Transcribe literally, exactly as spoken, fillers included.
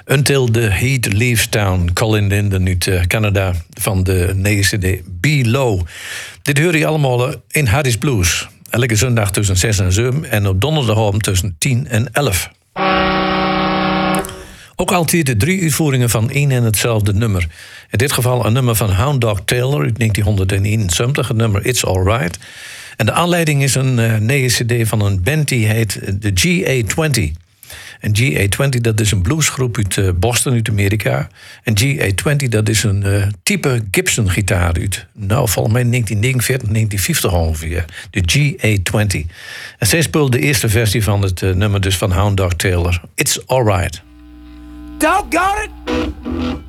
Until the Heat Leaves Town, Colin Linden uit uh, Canada van de negen cd Below. Dit hoor je allemaal in Harry's Blues. Elke zondag tussen zes en zeven en op donderdag tussen tien en elf. Ook altijd de drie uitvoeringen van één en hetzelfde nummer. In dit geval een nummer van Hound Dog Taylor uit negentien eenenzeventig, het nummer It's Alright. En de aanleiding is een uh, negen cd van een band die heet de G A twintig. En G A twintig, dat is een bluesgroep uit uh, Boston, uit Amerika. En G A twintig, dat is een uh, type Gibson-gitaar uit, nou, volgens mij negentien negenenveertig, negentien vijftig ongeveer. De G A twintig. En zij speelde de eerste versie van het uh, nummer dus van Hound Dog Taylor. It's Alright. Doggone it!